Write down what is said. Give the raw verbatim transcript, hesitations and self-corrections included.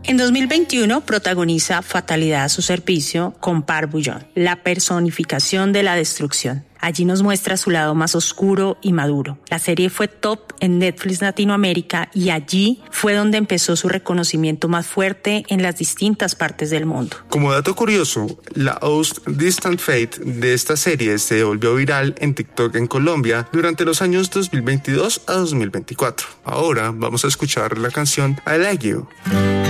En dos mil veintiuno protagoniza Fatalidad a su servicio con Park Bo-young, la personificación de la destrucción. Allí nos muestra su lado más oscuro y maduro. La serie fue top en Netflix Latinoamérica y allí fue donde empezó su reconocimiento más fuerte en las distintas partes del mundo. Como dato curioso, la host Distant Fate de esta serie se volvió viral en TikTok en Colombia durante los años dos mil veintidós a dos mil veinticuatro. Ahora vamos a escuchar la canción I Like You.